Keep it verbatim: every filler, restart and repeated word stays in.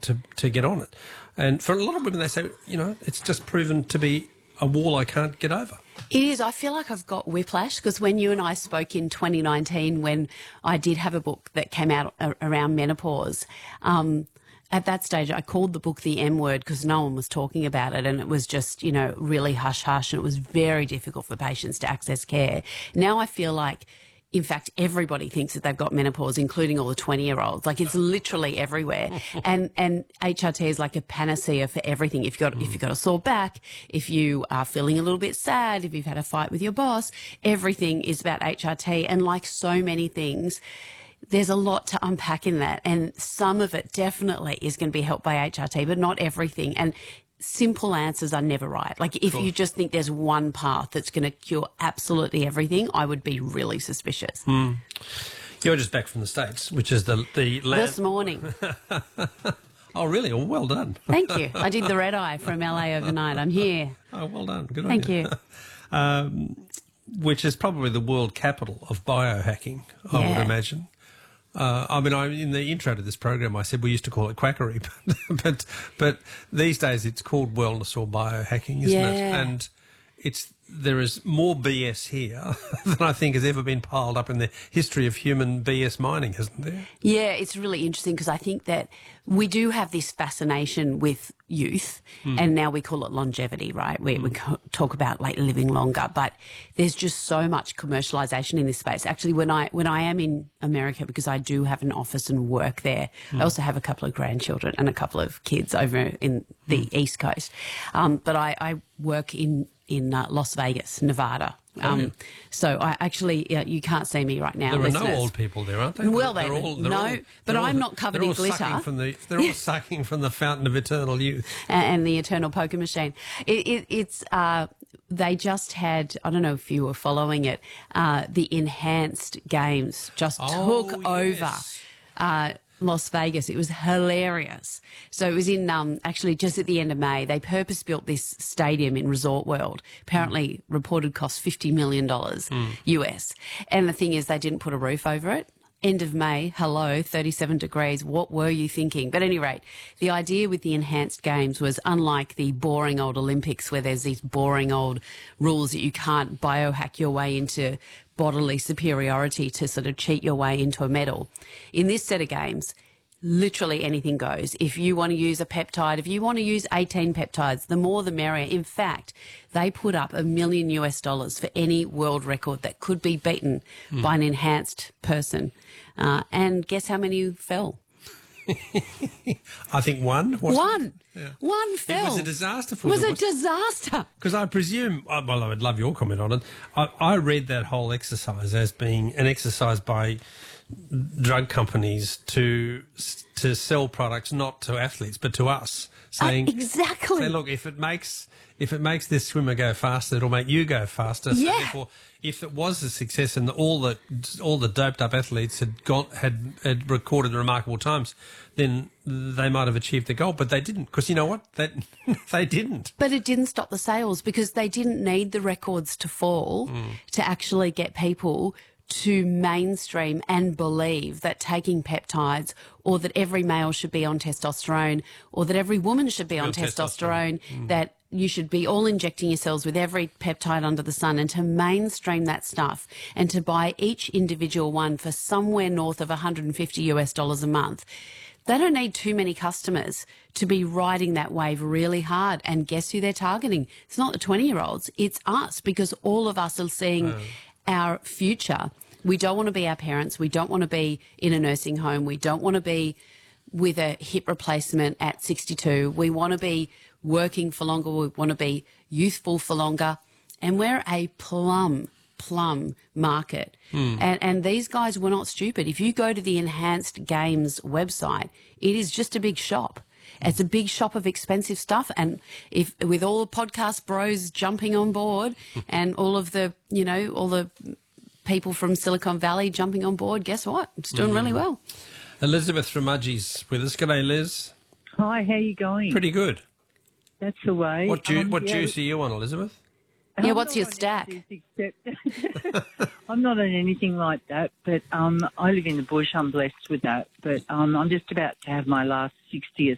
to, to get on it. And for a lot of women, they say, you know, it's just proven to be a wall I can't get over. It is. I feel like I've got whiplash because when you and I spoke in twenty nineteen, when I did have a book that came out a- around menopause, um, at that stage I called the book The M Word because no one was talking about it and it was just, you know, really hush-hush and it was very difficult for patients to access care. Now I feel like, in fact, everybody thinks that they've got menopause, including all the twenty-year-olds. Like, it's literally everywhere. and and H R T is like a panacea for everything. If you've got, mm. if you've got a sore back, if you are feeling a little bit sad, if you've had a fight with your boss, everything is about H R T. And like so many things, there's a lot to unpack in that. And some of it definitely is going to be helped by H R T, but not everything. And simple answers are never right. Like, if sure. you just think there's one path that's going to cure absolutely everything, I would be really suspicious. Mm. You're just back from the States, which is the... the land- This morning. Oh, really? Oh, well done. Thank you. I did the red eye from L A overnight. I'm here. Oh, well done. Good on Thank you. you. um, which is probably the world capital of biohacking, I yeah. would imagine. Uh, I mean, I, in the intro to this program, I said we used to call it quackery, but but, but these days it's called wellness or biohacking, isn't yeah. it? And it's there is more B S here than I think has ever been piled up in the history of human B S mining, hasn't there? Yeah, it's really interesting because I think that we do have this fascination with youth, mm. and now we call it longevity, right? We, mm. we talk about like living longer, but there's just so much commercialisation in this space. Actually, when I when I am in America, because I do have an office and work there, mm. I also have a couple of grandchildren and a couple of kids over in the mm. East Coast, um, but I, I work in in uh, Las Vegas, Nevada. Um, oh, yeah. So I actually, yeah, you can't see me right now. There are listeners. no old people there, aren't they? Well, they're they all, they're no, all, but all, I'm not covered in in glitter. From the, they're all sucking from the fountain of eternal youth and, and the eternal poker machine. It, it, it's uh, they just had. I don't know if you were following it. Uh, the enhanced games just oh, took yes. over. Uh, Las Vegas. It was hilarious. So it was in, um, actually just at the end of May, they purpose-built this stadium in Resort World. Apparently mm. reported cost fifty million dollars mm. U S. And the thing is, they didn't put a roof over it. End of May, hello, thirty-seven degrees. What were you thinking? But at any rate, the idea with the enhanced games was, unlike the boring old Olympics where there's these boring old rules that you can't biohack your way into bodily superiority to sort of cheat your way into a medal. In this set of games, literally anything goes. If you want to use a peptide, if you want to use eighteen peptides, the more the merrier. In fact, they put up a million U S dollars for any world record that could be beaten mm. by an enhanced person. Uh, and guess how many fell? I think one. One. Yeah. One fell. It was a disaster for them. It them. was a disaster. Because I presume, well, I would love your comment on it. I, I read that whole exercise as being an exercise by drug companies to to sell products not to athletes but to us, saying uh, exactly. Say, look, if it makes if it makes this swimmer go faster, it'll make you go faster. So yeah. therefore, if it was a success and all the all the doped up athletes had got had, had recorded remarkable times, then they might have achieved the goal, but they didn't. Because you know what? They, they didn't. But it didn't stop the sales because they didn't need the records to fall mm. to actually get people to mainstream and believe that taking peptides, or that every male should be on testosterone, or that every woman should be on Good testosterone, testosterone. Mm. that you should be all injecting yourselves with every peptide under the sun, and to mainstream that stuff and to buy each individual one for somewhere north of one hundred fifty U S dollars a month. They don't need too many customers to be riding that wave really hard. And guess who they're targeting? It's not the twenty-year-olds. It's us, because all of us are seeing oh. our future. We don't want to be our parents. We don't want to be in a nursing home. We don't want to be with a hip replacement at sixty-two. We want to be working for longer. We want to be youthful for longer. And we're a plum, plum market. Mm. And, and these guys were not stupid. If you go to the Enhanced Games website, it is just a big shop. It's a big shop of expensive stuff. And if with all the podcast bros jumping on board and all of the, you know, all the people from Silicon Valley jumping on board, guess what? It's doing mm. really well. Elizabeth from Mudgee's with us. G'day, Liz. Hi, how you going? Pretty good. That's the way. What, ju- um, what yeah, juice are you on, Elizabeth? Yeah, I'm what's your on stack? Except I'm not on anything like that, but um, I live in the bush. I'm blessed with that. But um, I'm just about to have my last sixtieth